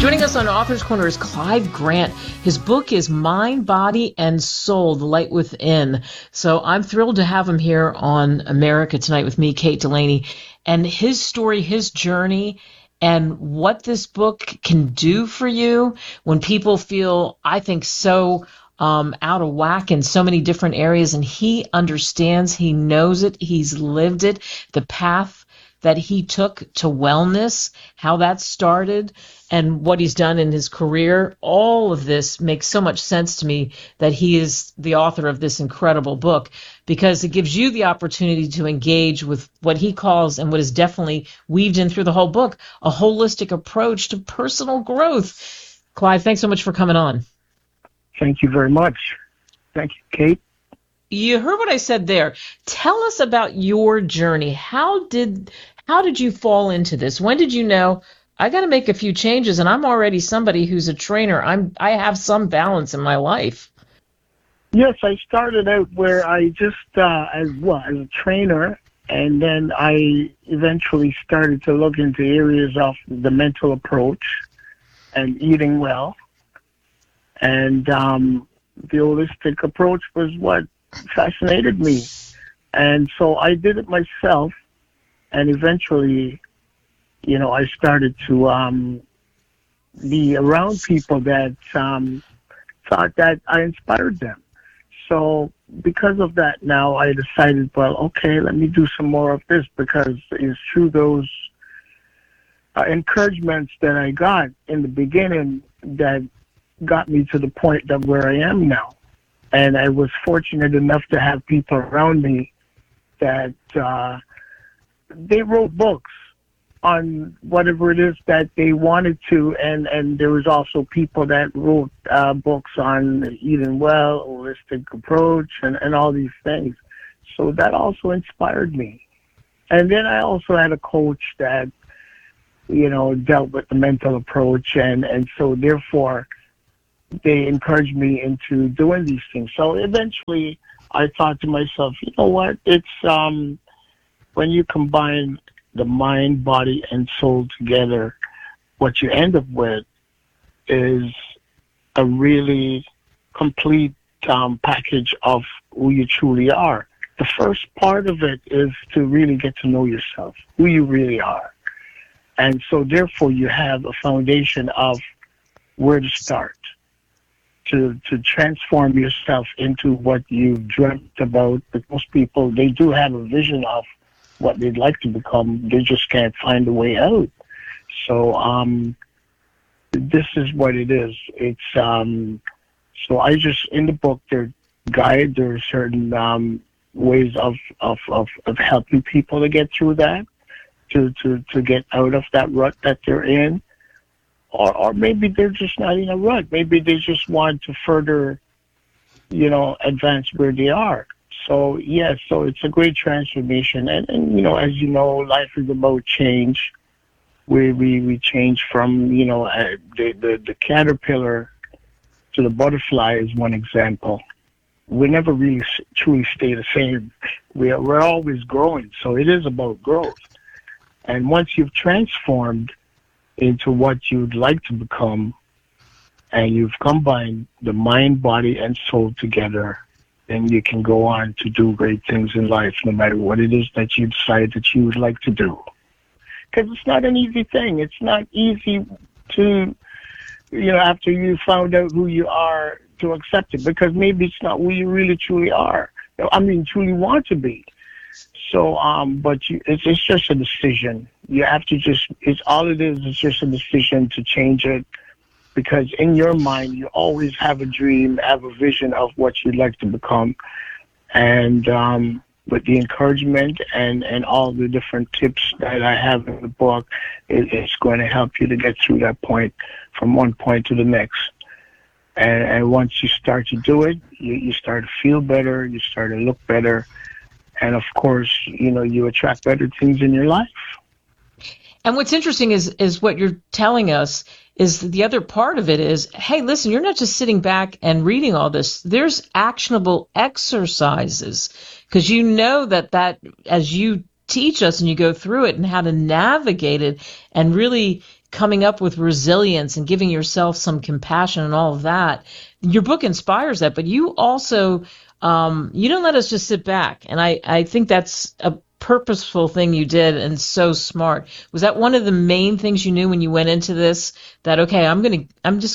Joining us on Author's Corner is Clive Grant. His book is Mind, Body, and Soul, The Light Within. So I'm thrilled to have him here on America Tonight with me, Kate Delaney. And his story, his journey, and what this book can do for you when people feel, I think, so out of whack in so many different areas. And he understands, he knows it, he's lived it, the path that he took to wellness, how that started, and what he's done in his career. All of this makes so much sense to me that he is the author of this incredible book, because it gives you the opportunity to engage with what he calls, and what is definitely weaved in through the whole book, a holistic approach to personal growth. Clive, thanks so much for coming on. Thank you very much. Thank you, Kate. You heard what I said there. Tell us about your journey. How did you fall into this? When did you know, I got to make a few changes, and I'm already somebody who's a trainer. I have some balance in my life. Yes, I started out where I just as a trainer, and then I eventually started to look into areas of the mental approach and eating well, and the holistic approach was what fascinated me, and so I did it myself. And eventually, I started to be around people that thought that I inspired them. So because of that, now I decided, well, okay, let me do some more of this, because it's through those encouragements that I got in the beginning that got me to the point that where I am now. And I was fortunate enough to have people around me that they wrote books on whatever it is that they wanted to, and there was also people that wrote books on eating well, holistic approach, and all these things. So that also inspired me. And then I also had a coach that, dealt with the mental approach, and so therefore they encouraged me into doing these things. So eventually I thought to myself, you know what, it's when you combine the mind, body, and soul together, what you end up with is a really complete package of who you truly are. The first part of it is to really get to know yourself, who you really are. And so therefore you have a foundation of where to start to transform yourself into what you've dreamt about. But most people, they do have a vision of what they'd like to become. They just can't find a way out. So this is what it is. It's so I just, in the book, there are certain ways of helping people to get through that, to get out of that rut that they're in. Or maybe they're just not in a rut. Maybe they just want to further, advance where they are. So, yes, so it's a great transformation. And as you know, life is about change. We change from, the caterpillar to the butterfly is one example. We never really truly stay the same. We're always growing. So it is about growth. And once you've transformed into what you'd like to become, and you've combined the mind, body, and soul together, then you can go on to do great things in life, no matter what it is that you decide that you would like to do. Because it's not an easy thing. It's not easy to, after you found out who you are, to accept it, because maybe it's not who you really truly are. Truly want to be. So, it's just a decision. You have to all it is just a decision to change it, because in your mind, you always have a dream, have a vision of what you'd like to become. And with the encouragement and all the different tips that I have in the book, it's going to help you to get through that point, from one point to the next. And once you start to do it, you start to feel better, you start to look better. And of course, you attract better things in your life. And what's interesting is what you're telling us is the other part of it is, hey, listen, you're not just sitting back and reading all this. There's actionable exercises, because you know that as you teach us and you go through it and how to navigate it and really coming up with resilience and giving yourself some compassion and all of that. Your book inspires that, but you also, you don't let us just sit back. And I think that's a purposeful thing you did and so smart. Was that one of the main things you knew when you went into this, that, okay, I'm a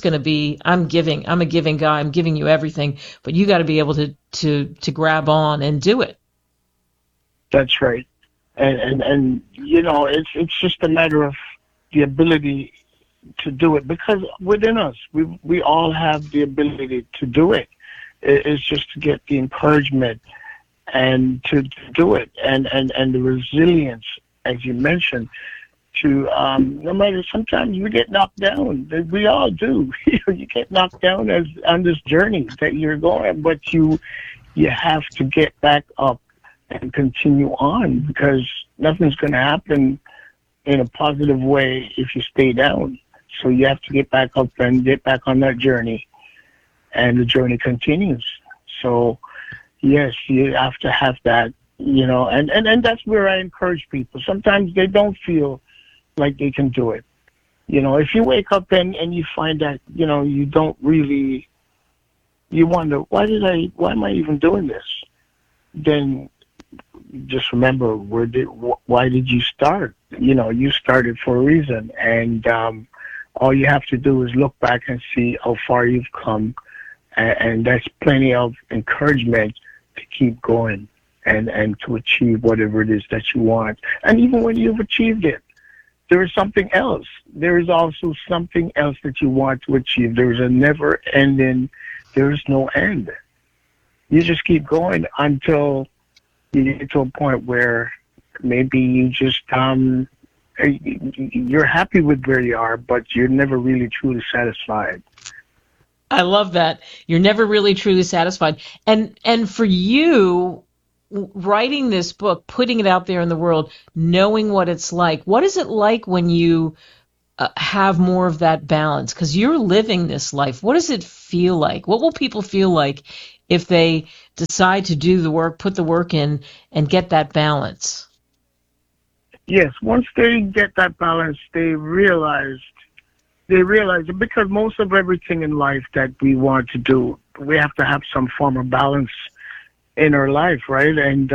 giving guy, I'm giving you everything, but you got to be able to grab on and do it. That's right. And you know, it's just a matter of the ability to do it, because within us, we all have the ability to do it. It's just to get the encouragement and to do it, and the resilience, as you mentioned, to no matter, sometimes we get knocked down. We all do. You get knocked down on this journey that you're going, but you have to get back up and continue on, because nothing's going to happen in a positive way if you stay down. So you have to get back up and get back on that journey, and the journey continues. So yes, you have to have that, you know, and that's where I encourage people. Sometimes they don't feel like they can do it. You know, if you wake up and you find that, you know, you don't really, you wonder, why am I even doing this? Then just remember, why did you start? You know, you started for a reason, and all you have to do is look back and see how far you've come, and that's plenty of encouragement to keep going and to achieve whatever it is that you want. And even when you've achieved it, there is something else. There is also something else that you want to achieve. There is a never ending, there is no end. You just keep going until you get to a point where maybe you just, you're happy with where you are, but you're never really truly satisfied. I love that. You're never really truly satisfied. And for you, writing this book, putting it out there in the world, knowing what it's like, what is it like when you have more of that balance? Because you're living this life. What does it feel like? What will people feel like if they decide to do the work, put the work in, and get that balance? Yes, once they get that balance, they realize it, because most of everything in life that we want to do, we have to have some form of balance in our life, right? And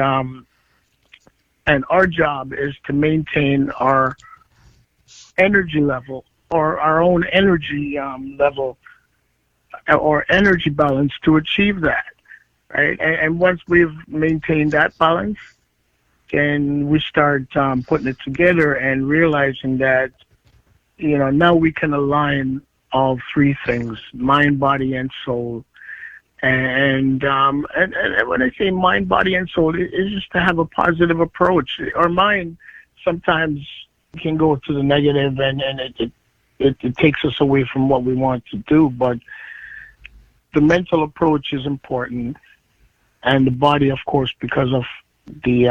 our job is to maintain our energy level, or our own energy level, or energy balance, to achieve that, right? And once we've maintained that balance, then we start putting it together and realizing that, you know, now we can align all three things: mind, body, and soul. And when I say mind, body, and soul, it's just to have a positive approach. Our mind sometimes can go to the negative, and it takes us away from what we want to do. But the mental approach is important, and the body, of course, because of the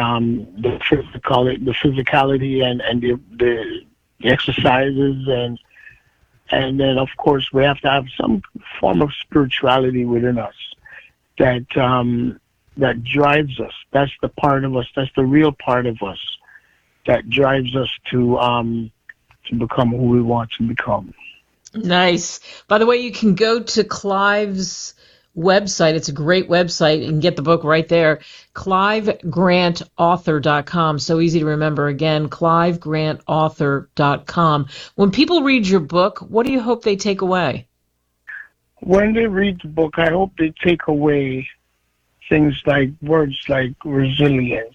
physicality and the exercises, and then, of course, we have to have some form of spirituality within us that drives us. That's the part of us, that's the real part of us that drives us to become who we want to become. Nice. By the way, you can go to Clive's website. It's a great website. You can get the book right there. CliveGrantAuthor.com. So easy to remember. Again, CliveGrantAuthor.com. When people read your book, what do you hope they take away? When they read the book, I hope they take away things like words like resilience,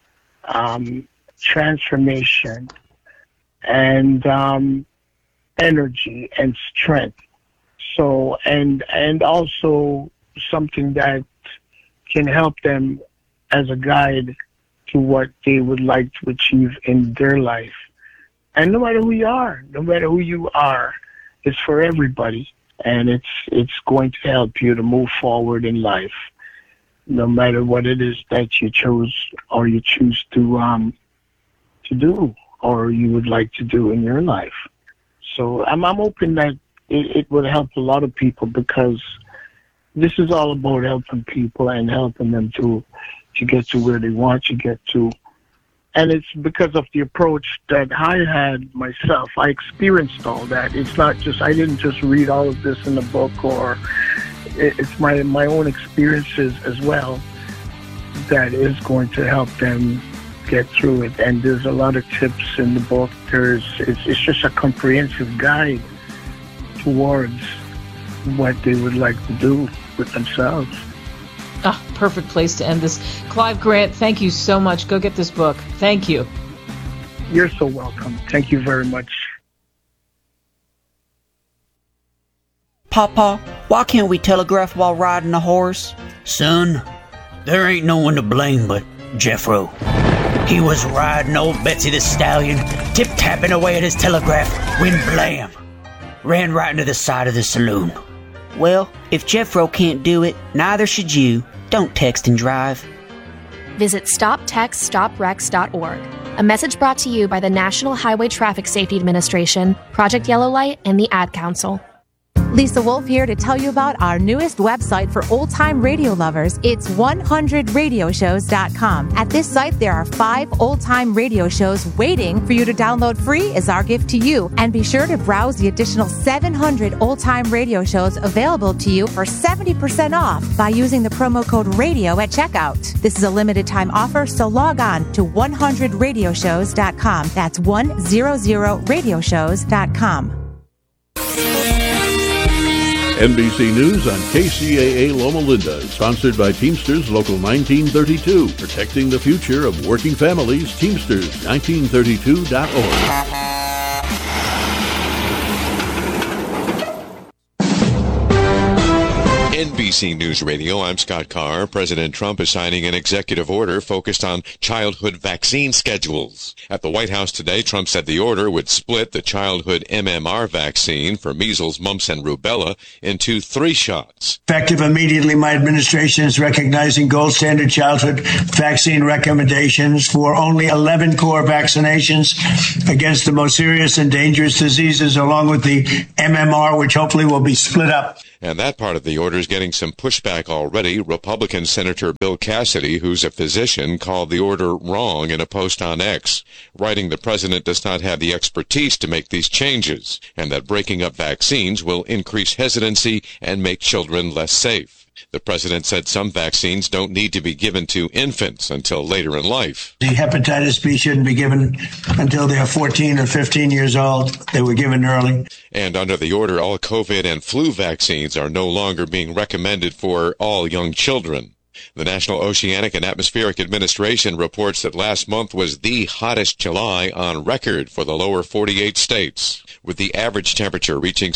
transformation, and energy and strength. So, and also something that can help them as a guide to what they would like to achieve in their life. And no matter who you are, it's for everybody. And it's going to help you to move forward in life, no matter what it is that you chose or you choose to do or you would like to do in your life. So I'm hoping that it would help a lot of people, because this is all about helping people and helping them to get to where they want to get to, And it's because of the approach that I had myself. I experienced all that. It's not just, I didn't just read all of this in a book, or it's my own experiences as well that is going to help them get through it. And there's a lot of tips in the book. It's just a comprehensive guide towards what they would like to do with themselves. Ah, perfect place to end this. Clive Grant, thank you so much. Go get this book. Thank you. You're so welcome. Thank you very much. Papa, why can't we telegraph while riding a horse? Son, there ain't no one to blame but Jeffro. He was riding old Betsy the Stallion, tip-tapping away at his telegraph, when blam! Ran right into the side of the saloon. Well, if Jeffro can't do it, neither should you. Don't text and drive. Visit StopTextStopWrecks.org. A message brought to you by the National Highway Traffic Safety Administration, Project Yellow Light, and the Ad Council. Lisa Wolf here to tell you about our newest website for old-time radio lovers. It's 100radioshows.com. At this site, there are 5 old-time radio shows waiting for you to download free as our gift to you. And be sure to browse the additional 700 old-time radio shows available to you for 70% off by using the promo code RADIO at checkout. This is a limited-time offer, so log on to 100radioshows.com. That's 100radioshows.com. NBC News on KCAA Loma Linda, sponsored by Teamsters Local 1932, protecting the future of working families. Teamsters1932.org. NBC News Radio, I'm Scott Carr. President Trump is signing an executive order focused on childhood vaccine schedules. At the White House today, Trump said the order would split the childhood MMR vaccine for measles, mumps, and rubella into 3 shots. Effective immediately, my administration is recognizing gold standard childhood vaccine recommendations for only 11 core vaccinations against the most serious and dangerous diseases, along with the MMR, which hopefully will be split up. And that part of the order is getting some pushback already. Republican Senator Bill Cassidy, who's a physician, called the order wrong in a post on X, writing the president does not have the expertise to make these changes, and that breaking up vaccines will increase hesitancy and make children less safe. The president said some vaccines don't need to be given to infants until later in life. The hepatitis B shouldn't be given until they are 14 or 15 years old. They were given early. And under the order, all COVID and flu vaccines are no longer being recommended for all young children. The National Oceanic and Atmospheric Administration reports that last month was the hottest July on record for the lower 48 states, with the average temperature reaching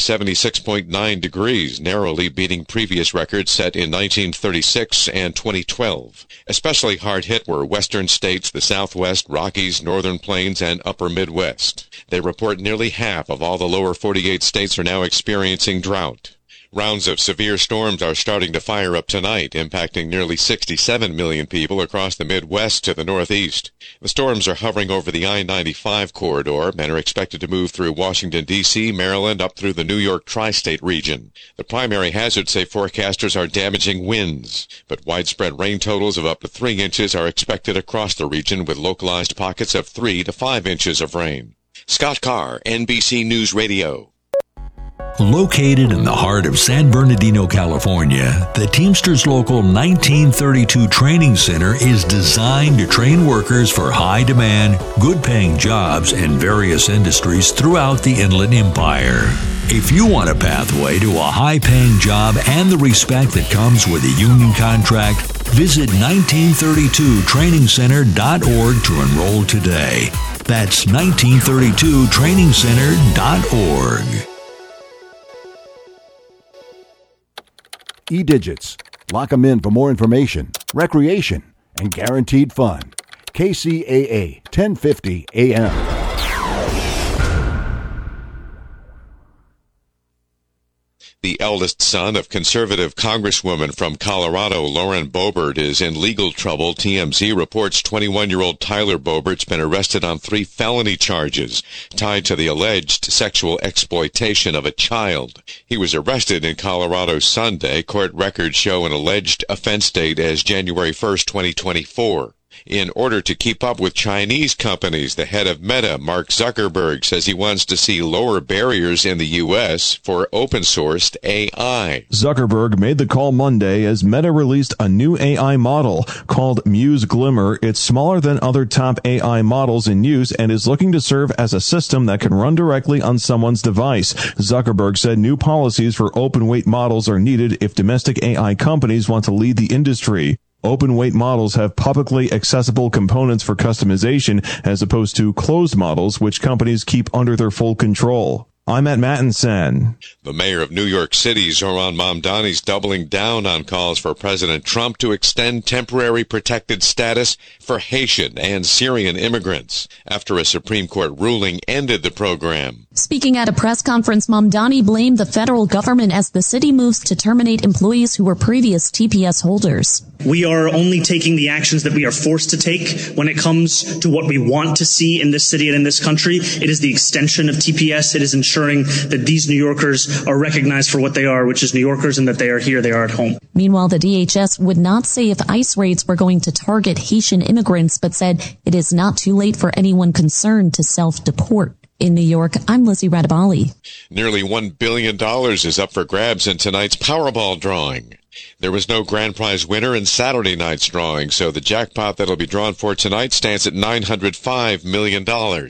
76.9 degrees, narrowly beating previous records set in 1936 and 2012. Especially hard hit were western states, the Southwest, Rockies, Northern Plains, and Upper Midwest. They report nearly half of all the lower 48 states are now experiencing drought. Rounds of severe storms are starting to fire up tonight, impacting nearly 67 million people across the Midwest to the Northeast. The storms are hovering over the I-95 corridor and are expected to move through Washington, D.C., Maryland, up through the New York tri-state region. The primary hazards, say forecasters, are damaging winds, but widespread rain totals of up to 3 inches are expected across the region, with localized pockets of 3 to 5 inches of rain. Scott Carr, NBC News Radio. Located in the heart of San Bernardino, California, the Teamsters Local 1932 Training Center is designed to train workers for high-demand, good-paying jobs in various industries throughout the Inland Empire. If you want a pathway to a high-paying job and the respect that comes with a union contract, visit 1932trainingcenter.org to enroll today. That's 1932trainingcenter.org. E-Digits. Lock them in for more information, recreation, and guaranteed fun. KCAA 1050 AM. The eldest son of conservative Congresswoman from Colorado, Lauren Boebert, is in legal trouble. TMZ reports 21-year-old Tyler Boebert's been arrested on 3 felony charges tied to the alleged sexual exploitation of a child. He was arrested in Colorado Sunday. Court records show an alleged offense date as January 1st, 2024. in order to keep up with Chinese companies. The head of Meta, Mark Zuckerberg, says he wants to see lower barriers in the U.S. for open-sourced AI. Zuckerberg made the call Monday as Meta released a new AI model called Muse Glimmer. It's smaller than other top AI models in use and is looking to serve as a system that can run directly on someone's device. Zuckerberg said new policies for open-weight models are needed if domestic AI companies want to lead the industry. Open-weight models have publicly accessible components for customization as opposed to closed models, which companies keep under their full control. I'm Matt Mattinson. The mayor of New York City, Zohran Mamdani, is doubling down on calls for President Trump to extend temporary protected status for Haitian and Syrian immigrants after a Supreme Court ruling ended the program. Speaking at a press conference, Mamdani blamed the federal government as the city moves to terminate employees who were previous TPS holders. We are only taking the actions that we are forced to take when it comes to what we want to see in this city and in this country. It is the extension of TPS. It is ensuring that these New Yorkers are recognized for what they are, which is New Yorkers, and that they are here, they are at home. Meanwhile, the DHS would not say if ICE raids were going to target Haitian immigrants, but said it is not too late for anyone concerned to self-deport. In New York, I'm Lizzie Radabali. Nearly $1 billion is up for grabs in tonight's Powerball drawing. There was no grand prize winner in Saturday night's drawing, so the jackpot that'll be drawn for tonight stands at $905 million.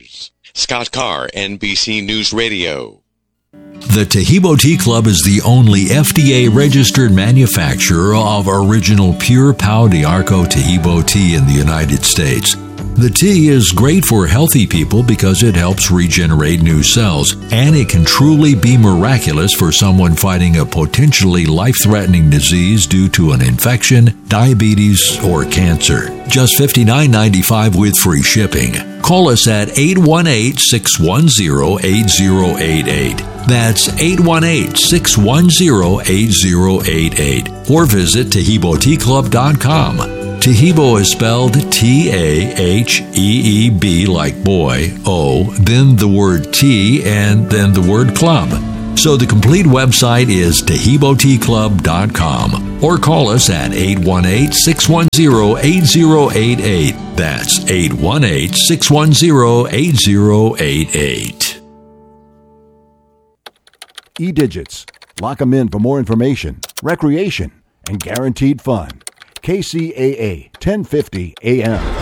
Scott Carr, NBC News Radio. The Taheebo Tea Club is the only FDA-registered manufacturer of original pure Pau d'Arco Taheebo tea in the United States. The tea is great for healthy people because it helps regenerate new cells, and it can truly be miraculous for someone fighting a potentially life-threatening disease due to an infection, diabetes, or cancer. Just $59.95 with free shipping. Call us at 818-610-8088. That's 818-610-8088. Or visit TaheeboTeaClub.com. Taheebo is spelled T-A-H-E-E-B like boy, O, then the word tea, and then the word club. So the complete website is TaheeboTeaClub.com. Or call us at 818-610-8088. That's 818-610-8088. E-Digits. Lock them in for more information, recreation, and guaranteed fun. KCAA 1050 AM.